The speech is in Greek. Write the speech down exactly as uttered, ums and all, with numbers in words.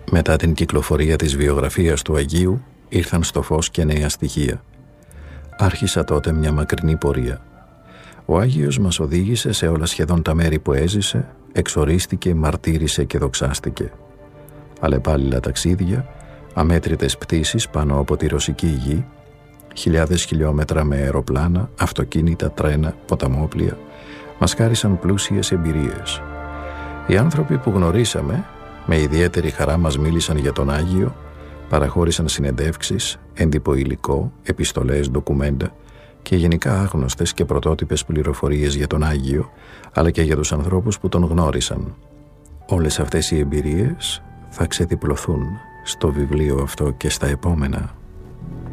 Μετά την κυκλοφορία της βιογραφίας του Αγίου ήρθαν στο φως και νέα στοιχεία. Άρχισα τότε μια μακρινή πορεία. Ο Άγιος μας οδήγησε σε όλα σχεδόν τα μέρη που έζησε, εξορίστηκε, μαρτύρησε και δοξάστηκε. Αλλεπάλληλα ταξίδια, αμέτρητες πτήσεις πάνω από τη ρωσική γη, χιλιάδες χιλιόμετρα με αεροπλάνα, αυτοκίνητα, τρένα, ποταμόπλια, μας χάρισαν πλούσιες εμπειρίες. Οι άνθρωποι που γνωρίσαμε, με ιδιαίτερη χαρά μας μίλησαν για τον Άγιο, παραχώρησαν συνεντεύξεις, έντυπο υλικό, επιστολές, ντοκουμέντα και γενικά άγνωστες και πρωτότυπες πληροφορίες για τον Άγιο, αλλά και για τους ανθρώπους που τον γνώρισαν. Όλες αυτές οι εμπειρίες θα ξεδιπλωθούν στο βιβλίο αυτό και στα επόμενα.